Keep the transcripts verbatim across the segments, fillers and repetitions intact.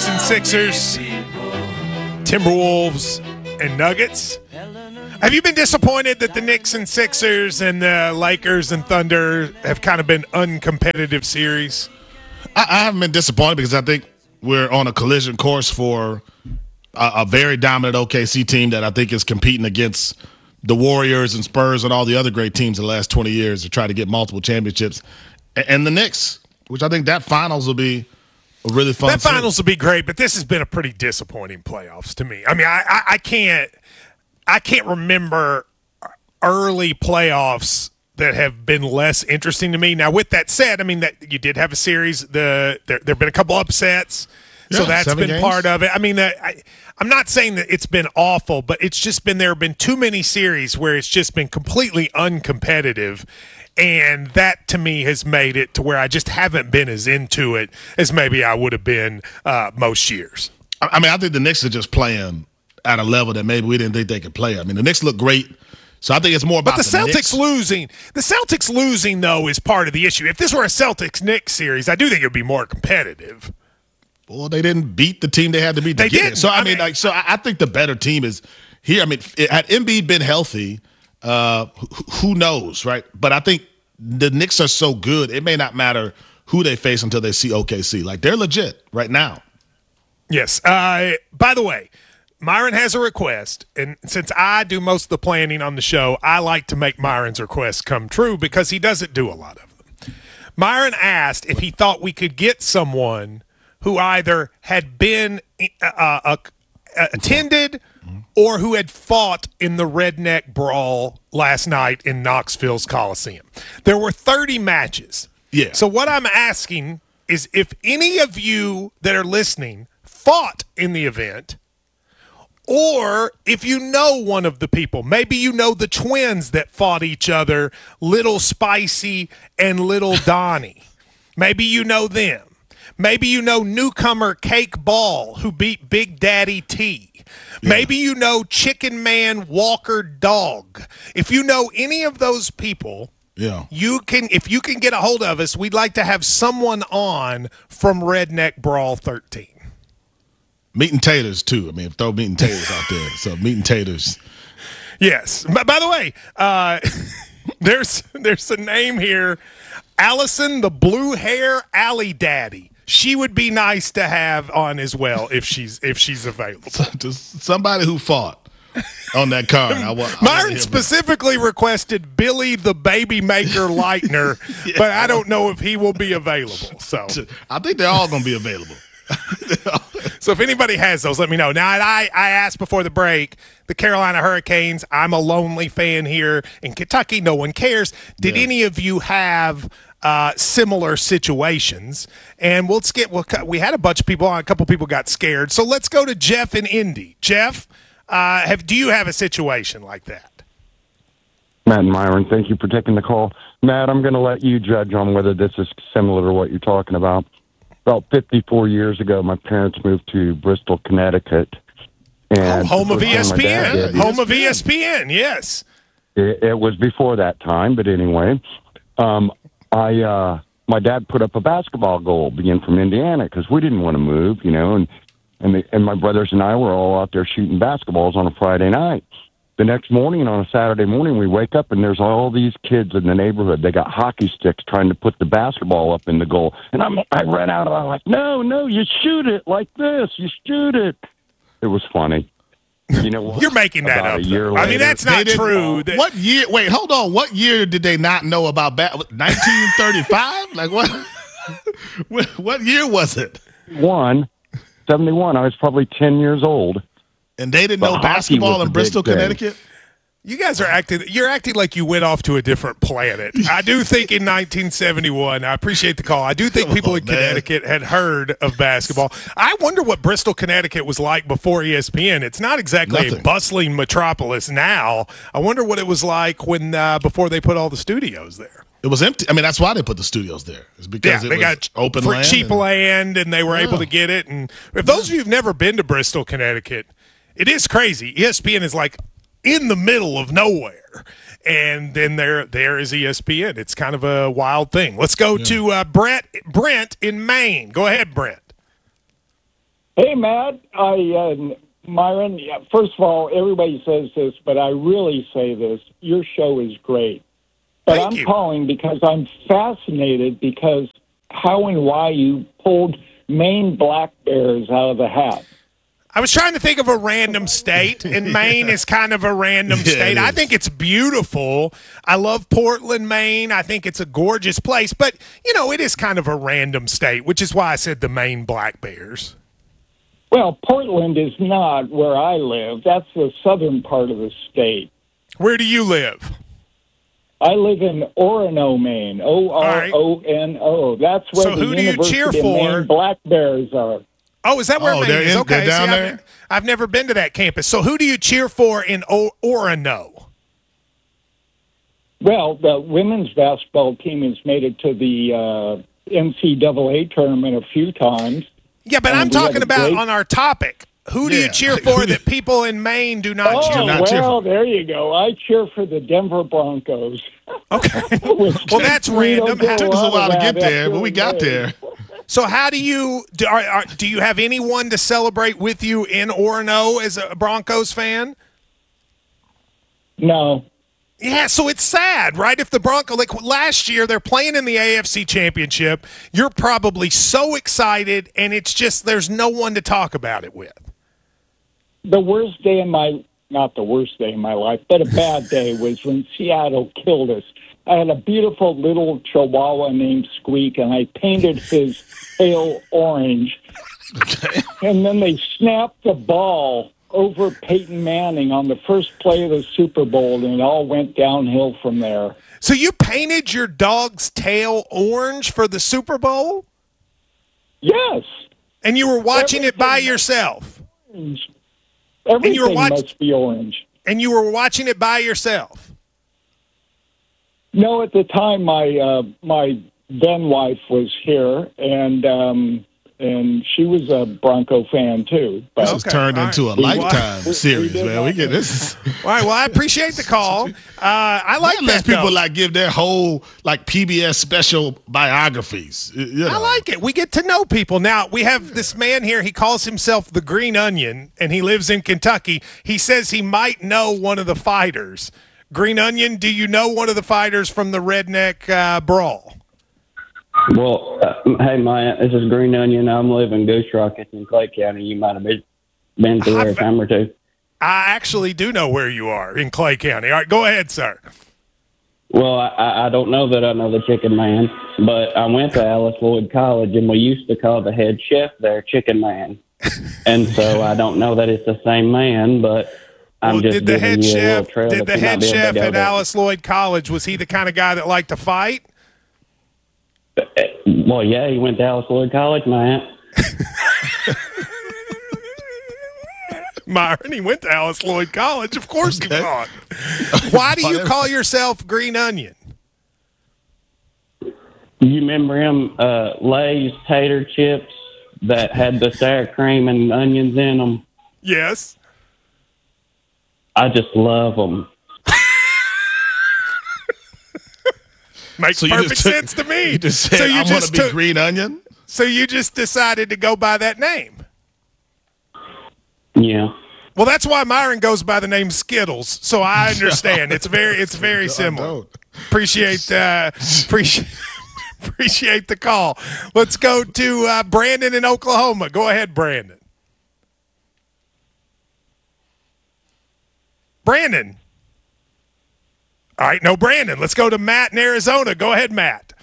Knicks and Sixers, Timberwolves and Nuggets. Have you been disappointed that the Knicks and Sixers and the Lakers and Thunder have kind of been uncompetitive series? I, I haven't been disappointed because I think we're on a collision course for a, a very dominant O K C team that I think is competing against the Warriors and Spurs and all the other great teams in the last twenty years to try to get multiple championships. And, and the Knicks, which I think that finals will be a really fun That series. finals will be great, but this has been a pretty disappointing playoffs to me. I mean, I, I, I can't I can't remember early playoffs that have been less interesting to me. Now, with that said, I mean that you did have a series. The there there have been a couple upsets, so Yeah, that's seven been games. part of it. I mean, that I, I'm not saying that it's been awful, but it's just been there have been too many series where it's just been completely uncompetitive. And that, to me, has made it to where I just haven't been as into it as maybe I would have been uh, most years. I I mean, I think the Knicks are just playing at a level that maybe we didn't think they could play. I mean, the Knicks look great, so I think it's more about But the, the Celtics Knicks. losing, the Celtics losing, though, is part of the issue. If this were a Celtics-Knicks series, I do think it would be more competitive. Well, they didn't beat the team they had to beat to They get didn't. it. So, I, I mean, mean- like, so I I think the better team is here. I mean, had Embiid been healthy, uh, wh- who knows, right? But I think the Knicks are so good, it may not matter who they face until they see O K C. Like, they're legit right now. Yes. Uh, by the way, Myron has a request, and since I do most of the planning on the show, I like to make Myron's requests come true because he doesn't do a lot of them. Myron asked if he thought we could get someone who either had been uh, uh, uh, attended or who had fought in the Redneck Brawl last night in Knoxville's Coliseum. There were thirty matches. Yeah. So what I'm asking is if any of you that are listening fought in the event, or if you know one of the people, maybe you know the twins that fought each other, Little Spicy and Little Donnie. Maybe you know them. Maybe you know newcomer Cake Ball who beat Big Daddy T. Maybe you know Chicken Man Walker Dog. If you know any of those people, Yeah. you can if you can get a hold of us, we'd like to have someone on from Redneck Brawl thirteen. Meat and taters, too. I mean, throw meat and taters out there. So, meat and taters. Yes. By, by the way, uh, there's there's a name here, Allison the Blue Hair Alley Daddy. She would be nice to have on as well if she's if she's available. Just somebody who fought on that card. I, wa- I wanna Myron hear about- specifically requested Billy the Baby Maker Lightner, Yeah. but I don't know if he will be available. So, I think they're all going to be available. so if anybody has those, let me know. Now, I I asked before the break, the Carolina Hurricanes. I'm a lonely fan here in Kentucky. No one cares. Did Yeah. any of you have uh, similar situations? And we'll let's get. We'll, we had a bunch of people on. A couple people got scared. So let's go to Jeff in Indy. Jeff, uh, have do you have a situation like that? Matt and Myron, thank you for taking the call. Matt, I'm going to let you judge on whether this is similar to what you're talking about. About fifty-four years ago, my parents moved to Bristol, Connecticut. And Oh, home of the first thing my dad E S P N. did- Home of E S P N, yes. It, it was before that time, but anyway, um, I uh, my dad put up a basketball goal, being from Indiana, because we didn't want to move, you know, and and, the, and my brothers and I were all out there shooting basketballs on a Friday night. The next morning, on a Saturday morning, we wake up and there's all these kids in the neighborhood. They got hockey sticks trying to put the basketball up in the goal. And I'm, I ran out and I'm like, no, no, you shoot it like this. You shoot it. It was funny. You know what? You're making that About up. a year though. I mean, later- that's They not didn't- true. That- What year? Wait, hold on. What year did they not know about bat? nineteen thirty-five? Like what? what? What year was it? One, seventy-one. I was probably ten years old. And they didn't But know hockey basketball was in the Bristol, big thing. Connecticut? You guys are acting. You're acting like you went off to a different planet. I do think in nineteen seventy-one. I appreciate the call. I do think Come people on, in man. Connecticut had heard of basketball. I wonder what Bristol, Connecticut was like before E S P N. It's not exactly a Nothing. bustling metropolis now. I wonder what it was like when uh, before they put all the studios there. It was empty. I mean, that's why they put the studios there. It's because Yeah, it they was got open for land. cheap and- land, and they were able Yeah. to get it. And if those of you who've never been to Bristol, Connecticut, it is crazy. E S P N is like in the middle of nowhere, and then there there is E S P N. It's kind of a wild thing. Let's go to uh, Brent Brent in Maine. Go ahead, Brent. Hey, Matt. I, uh, Myron, yeah, first of all, everybody says this, but I really say this. Your show is great. But Thank I'm you. calling because I'm fascinated because how and why you pulled Maine black bears out of the hat. I was trying to think of a random state, and Maine is kind of a random Yeah, state. it I is. think it's beautiful. I love Portland, Maine. I think it's a gorgeous place, but, you know, it is kind of a random state, which is why I said the Maine Black Bears. Well, Portland is not where I live. That's the southern part of the state. Where do you live? I live in Orono, Maine. O R O N O. That's where So the who do you University cheer of for? Maine black bears are. Oh, is that where Oh, Maine they're is? in- Okay, they're down see, there? I've, I've never been to that campus. So who do you cheer for in o- Orono? Well, the women's basketball team has made it to the uh, N C double A tournament a few times. Yeah, but And I'm we had talking a about great- on our topic. Who do you Yeah. cheer for that people in Maine do not Oh, cheer? not cheer well, for. there you go. I cheer for the Denver Broncos. Okay. Which Well, that's we don't random. get How- Took us a lot of while to that get there, after but we got May. there. So how do you do? Are, are, do you have anyone to celebrate with you in Orono as a Broncos fan? No. Yeah, so it's sad, right? If the Broncos, like last year, they're playing in the A F C Championship. You're probably so excited, and it's just there's no one to talk about it with. The worst day in my, not the worst day in my life, but a bad day was when Seattle killed us. I had a beautiful little chihuahua named Squeak, and I painted his tail orange. And then they snapped the ball over Peyton Manning on the first play of the Super Bowl, and it all went downhill from there. So you painted your dog's tail orange for the Super Bowl, Yes. and you were watching it by Everything- yourself, Everything you were watch- must be orange. and you were watching it by yourself. No, at the time, my uh, my then wife was here, and um, and she was a Bronco fan too. But This has Okay, turned all into right. a lifetime We- series, we did man. not We get know. this. All right, well, I appreciate the call. Uh, I like Unless that, people though. like give their whole like P B S special biographies. You know. I like it. We get to know people. Now, we have this man here. He calls himself the Green Onion, and he lives in Kentucky. He says he might know one of the fighters. Green Onion, do you know one of the fighters from the Redneck uh, Brawl? Well, uh, hey, Maya, this is Green Onion. I'm living in Goose Rocket in Clay County. You might have been, been through there a time or two. I actually do know where you are in Clay County. All right, go ahead, sir. Well, I, I don't know that I know the Chicken Man, but I went to Alice Lloyd College, and we used to call the head chef there Chicken Man. And so I don't know that it's the same man, but I'm Well, just did the giving head you a chef little trail did that the you might head be able to chef go at down. Alice Lloyd College, was he the kind of guy that liked to fight? Well, yeah, he went to Alice Lloyd College, man. Myron, he went to Alice Lloyd College. Of course he fought. Why do you call yourself Green Onion? You remember him, uh, Lay's tater chips that had the sour cream and onions in them? Yes. I just love them. Makes So you perfect just took- sense to me. You just said, so you I want just to be took- Green Onion? So you just decided to go by that name. Yeah. Well, that's why Myron goes by the name Skittles. So I understand. It's very, it's very I similar. don't. Appreciate, uh, appreciate, appreciate the call. Let's go to uh, Brandon in Oklahoma. Go ahead, Brandon. Brandon. All right, no Brandon. Let's go to Matt in Arizona. Go ahead, Matt.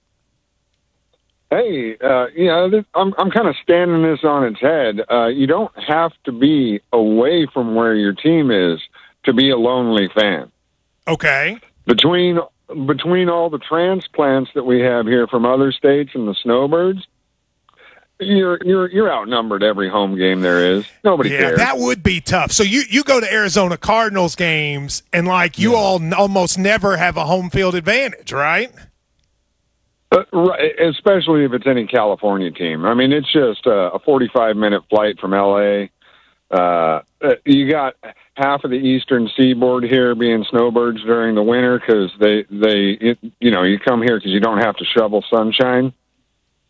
Hey, uh, you know, this, I'm I'm kind of standing this on its head. Uh, you don't have to be away from where your team is to be a lonely fan. Okay. Between between all the transplants that we have here from other states and the snowbirds, you're you're you're outnumbered every home game there is. Nobody Yeah, cares. that would be tough. So you, you go to Arizona Cardinals games, and like you all n- almost never have a home field advantage, right? Uh, right, especially if it's any California team. I mean, it's just a, a forty-five minute flight from L A. Uh, you got half of the eastern seaboard here being snowbirds during the winter because they, they, it, you know, you come here because you don't have to shovel sunshine.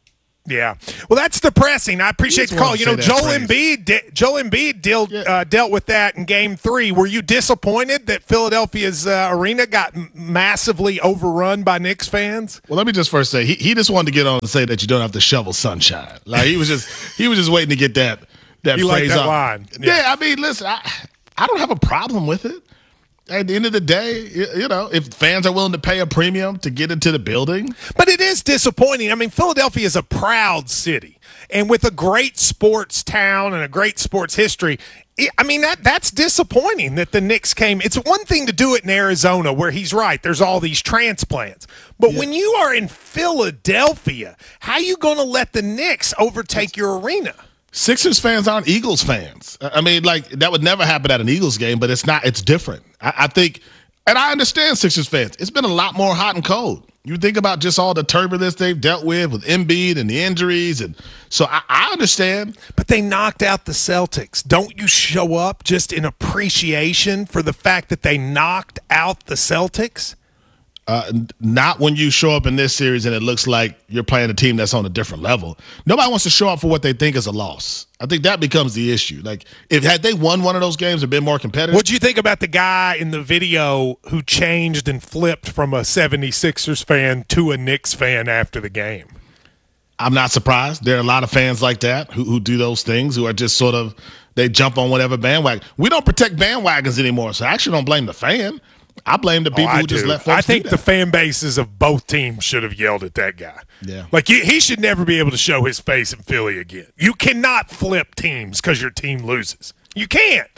Yeah. Well, that's depressing. I appreciate the call. You know, Joel Embiid, de- Joel Embiid dealt, yeah. uh, dealt with that in game three. Were you disappointed that Philadelphia's uh, arena got m- massively overrun by Knicks fans? Well, let me just first say, he, he just wanted to get on and say that you don't have to shovel sunshine. Like, he was just he was just waiting to get that, that he phrase that up. line. Yeah. yeah, I mean, listen, I, I don't have a problem with it. At the end of the day, you know, if fans are willing to pay a premium to get into the building. But it is disappointing. I mean, Philadelphia is a proud city. And with a great sports town and a great sports history, it, I mean, that that's disappointing that the Knicks came. It's one thing to do it in Arizona where he's right. There's all these transplants. But yeah. when you are in Philadelphia, how are you going to let the Knicks overtake your arena? Sixers fans aren't Eagles fans. I mean, like, that would never happen at an Eagles game, but it's not, it's different. I, I think, and I understand Sixers fans. It's been a lot more hot and cold. You think about just all the turbulence they've dealt with, with Embiid and the injuries. And so I, I understand. But they knocked out the Celtics. Don't you show up just in appreciation for the fact that they knocked out the Celtics? Uh, not when you show up in this series and it looks like you're playing a team that's on a different level. Nobody wants to show up for what they think is a loss. I think that becomes the issue. Like, if had they won one of those games and been more competitive. What do you think about the guy in the video who changed and flipped from a seventy-sixers fan to a Knicks fan after the game? I'm not surprised. There are a lot of fans like that who, who do those things, who are just sort of, they jump on whatever bandwagon. We don't protect bandwagons anymore, so I actually don't blame the fan. I blame the people oh, who just let folks I think do the that. fan bases of both teams should have yelled at that guy. Yeah. Like, he, he should never be able to show his face in Philly again. You cannot flip teams because your team loses. You can't.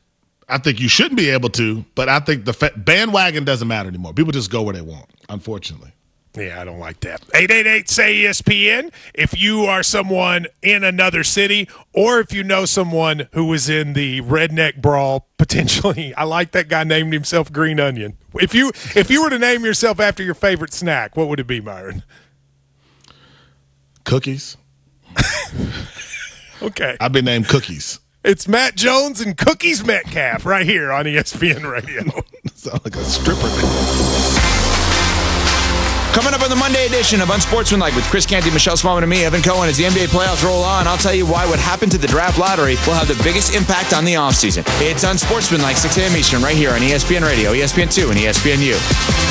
I think you shouldn't be able to, but I think the fa- bandwagon doesn't matter anymore. People just go where they want, unfortunately. Yeah, I don't like that. eight eight eight, S A Y, E S P N. If you are someone in another city, or if you know someone who was in the redneck brawl, potentially. I like that guy named himself Green Onion. If you if you were to name yourself after your favorite snack, what would it be, Myron? Cookies. Okay. I've been named Cookies. It's Matt Jones and Cookies Metcalf right here on E S P N Radio. Sound like a stripper. Coming up on the Monday edition of Unsportsmanlike with Chris Canty, Michelle Smallman, and me, Evan Cohen, as the N B A playoffs roll on. I'll tell you why what happened to the draft lottery will have the biggest impact on the offseason. It's Unsportsmanlike, six a.m. Eastern, right here on E S P N Radio, E S P N two, and E S P N U.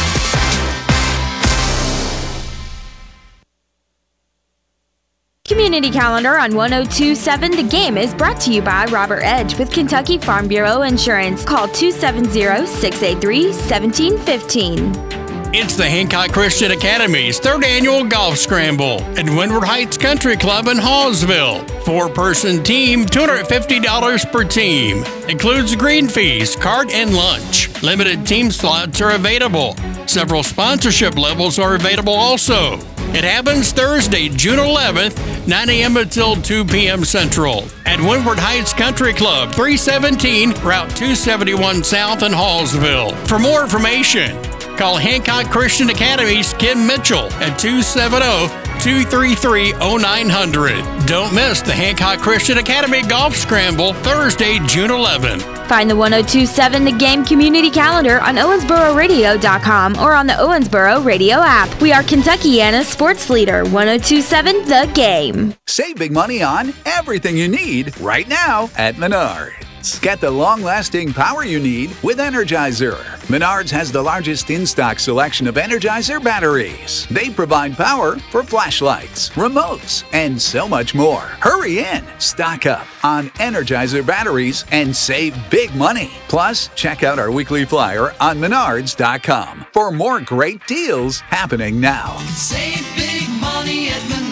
Community Calendar on one oh two point seven The Game is brought to you by Robert Edge with Kentucky Farm Bureau Insurance. Call two seven zero, six eight three, one seven one five. It's the Hancock Christian Academy's third annual golf scramble at Windward Heights Country Club in Hallsville. Four-person team, two hundred fifty dollars per team. Includes green fees, cart, and lunch. Limited team slots are available. Several sponsorship levels are available also. It happens Thursday, June eleventh, nine a.m. until two p.m. Central at Windward Heights Country Club, three seventeen Route two seventy-one South in Hallsville. For more information, call Hancock Christian Academy's Kim Mitchell at two seven zero, two three three, zero nine zero zero. Don't miss the Hancock Christian Academy Golf Scramble, Thursday, June eleventh. Find the one oh two point seven The Game Community Calendar on Owensboro Radio dot com or on the Owensboro Radio app. We are Kentuckiana's sports leader, one oh two point seven The Game. Save big money on everything you need right now at Menards. Get the long-lasting power you need with Energizer. Menards has the largest in-stock selection of Energizer batteries. They provide power for flashlights, remotes, and so much more. Hurry in, stock up on Energizer batteries and save big money. Plus, check out our weekly flyer on Menards dot com for more great deals happening now. Save big money at Menards.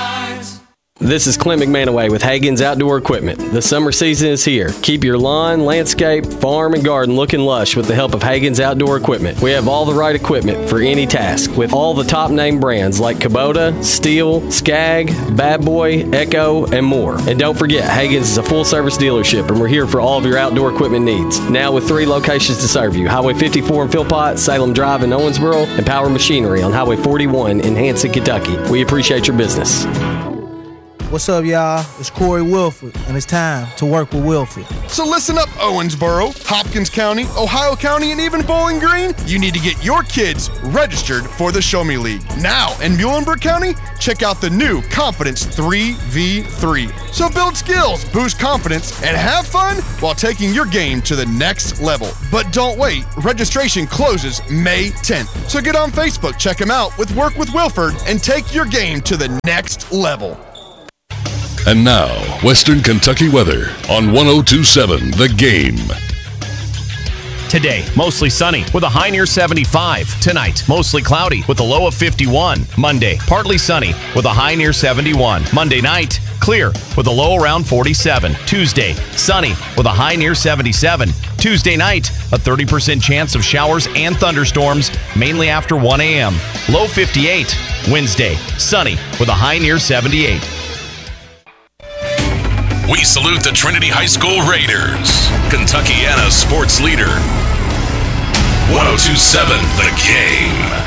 This is Clint McManaway with Hagen's Outdoor Equipment. The summer season is here. Keep your lawn, landscape, farm, and garden looking lush with the help of Hagen's Outdoor Equipment. We have all the right equipment for any task with all the top name brands like Kubota, Steel, Skag, Bad Boy, Echo, and more. And don't forget, Hagen's is a full service dealership and we're here for all of your outdoor equipment needs. Now with three locations to serve you: Highway fifty-four in Philpott, Salem Drive in Owensboro, and Power Machinery on Highway forty-one in Hanson, Kentucky. We appreciate your business. What's up, y'all? It's Corey Wilford, and it's time to work with Wilford. So listen up, Owensboro, Hopkins County, Ohio County, and even Bowling Green. You need to get your kids registered for the Show Me League. Now, in Muhlenberg County, check out the new Confidence three v three. So build skills, boost confidence, and have fun while taking your game to the next level. But don't wait. Registration closes May tenth. So get on Facebook, check them out with Work with Wilford, and take your game to the next level. And now, Western Kentucky weather on one oh two point seven The Game. Today, mostly sunny with a high near seventy-five. Tonight, mostly cloudy with a low of fifty-one. Monday, partly sunny with a high near seventy-one. Monday night, clear with a low around forty-seven. Tuesday, sunny with a high near seventy-seven. Tuesday night, a thirty percent chance of showers and thunderstorms, mainly after one a.m. Low fifty-eight. Wednesday, sunny with a high near seventy-eight. We salute the Trinity High School Raiders, Kentuckiana sports leader. one oh two point seven The Game.